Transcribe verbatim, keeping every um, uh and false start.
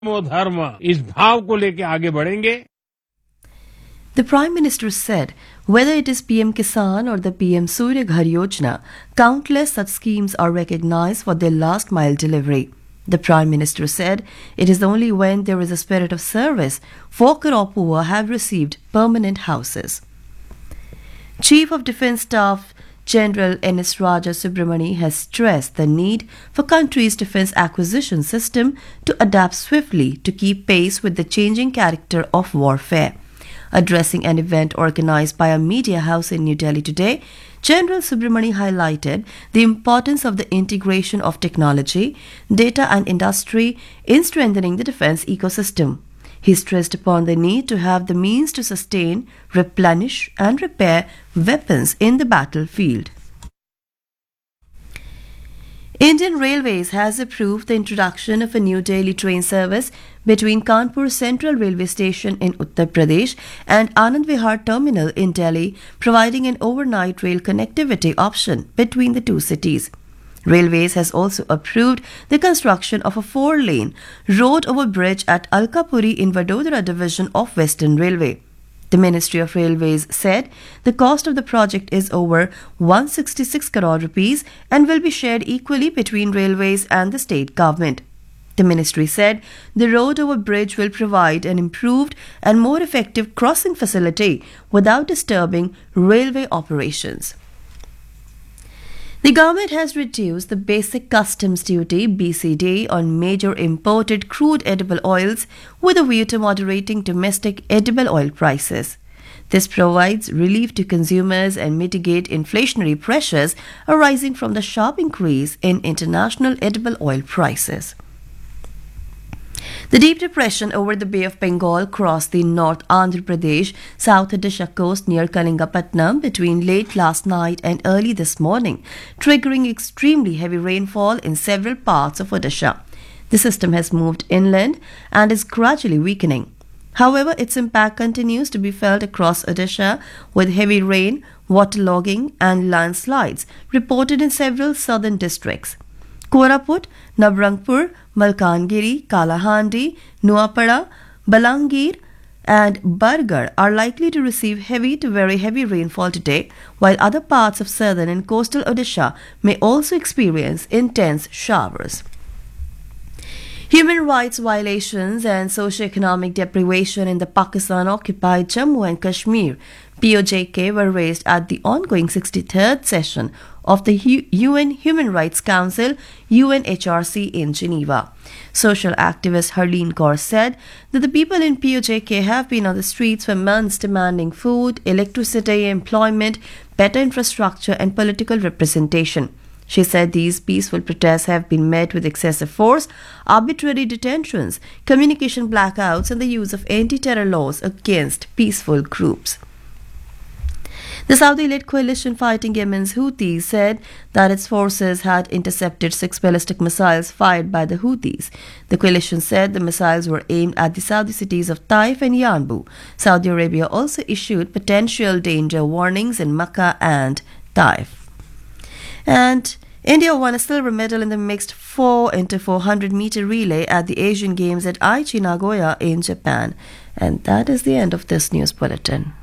वो धर्म इस भाव को लेके आगे बढ़ेंगे। The Prime Minister said, whether it is P M Kisan or the P M Surya Ghar Yojana, countless such schemes are recognized for their last mile delivery. The Prime Minister said, it is only when there is a spirit of service poor or poor have received permanent houses. Chief of Defence Staff General N S Raja Subramani has stressed the need for country's defence acquisition system to adapt swiftly to keep pace with the changing character of warfare. Addressing an event organized by a media house in New Delhi today, General Subramani highlighted the importance of the integration of technology, data and industry in strengthening the defence ecosystem. He stressed upon the need to have the means to sustain, replenish and repair weapons in the battlefield. Indian Railways has approved the introduction of a new daily train service between Kanpur Central Railway Station in Uttar Pradesh and Anand Vihar Terminal in Delhi, providing an overnight rail connectivity option between the two cities. Railways has also approved the construction of a four-lane road over bridge at Alkapuri in Vadodara division of Western Railway. The Ministry of Railways said the cost of the project is over one hundred sixty-six crore rupees and will be shared equally between railways and the state government. The ministry said the road over bridge will provide an improved and more effective crossing facility without disturbing railway operations. The government has reduced the basic customs duty B C D on major imported crude edible oils with a view to moderating domestic edible oil prices. This provides relief to consumers and mitigate inflationary pressures arising from the sharp increase in international edible oil prices. The deep depression over the Bay of Bengal crossed the North Andhra Pradesh South Odisha coast near Kalingapatnam between late last night and early this morning, triggering extremely heavy rainfall in several parts of Odisha. The system has moved inland and is gradually weakening. However, its impact continues to be felt across Odisha, with heavy rain, waterlogging and landslides reported in several southern districts. Koraput, Nabrangpur, Malkangiri, Kalahandi, Nuapada, Balangir and Bargarh are likely to receive heavy to very heavy rainfall today, while other parts of southern and coastal Odisha may also experience intense showers. Human rights violations and socio-economic deprivation in the Pakistan-occupied Jammu and Kashmir P O J K were raised at the ongoing sixty-third session of the U N Human Rights Council U N H R C in Geneva. Social activist Harleen Kaur said that the people in P O J K have been on the streets for months demanding food, electricity, employment, better infrastructure and political representation. She said these peaceful protests have been met with excessive force, arbitrary detentions, communication blackouts and the use of anti-terror laws against peaceful groups. The Saudi-led coalition fighting Yemen's Houthis said that its forces had intercepted six ballistic missiles fired by the Houthis. The coalition said the missiles were aimed at the Saudi cities of Taif and Yanbu. Saudi Arabia also issued potential danger warnings in Makkah and Taif. And India won a silver medal in the mixed four into four hundred meter relay at the Asian Games at Aichi, Nagoya in Japan. And that is the end of this news bulletin.